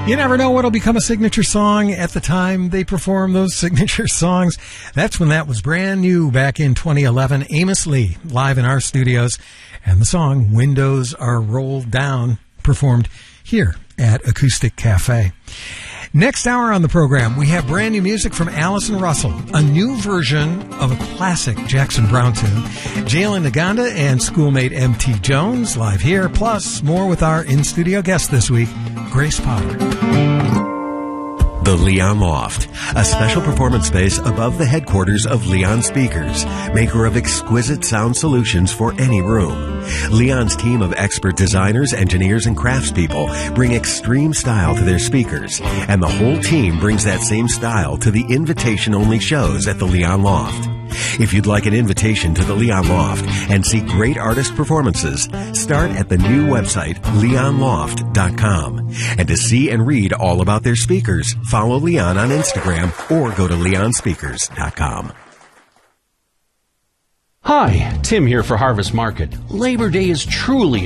You never know what'll become a signature song at the time they perform those signature songs. That's when that was brand new back in 2011. Amos Lee, live in our studios, and the song Windows Are Rolled Down, performed here at Acoustic Cafe. Next hour on the program, we have brand new music from Allison Russell, a new version of a classic Jackson Browne tune, Jalen Naganda and schoolmate M.T. Jones live here, plus more with our in-studio guest this week, Grace Potter. The Leon Loft, a special performance space above the headquarters of Leon Speakers, maker of exquisite sound solutions for any room. Leon's team of expert designers, engineers, and craftspeople bring extreme style to their speakers, and the whole team brings that same style to the invitation-only shows at the Leon Loft. If you'd like an invitation to the Leon Loft and see great artist performances, start at the new website, leonloft.com. And to see and read all about their speakers, follow Leon on Instagram or go to leonspeakers.com. Hi, Tim here for Harvest Market. Labor Day is truly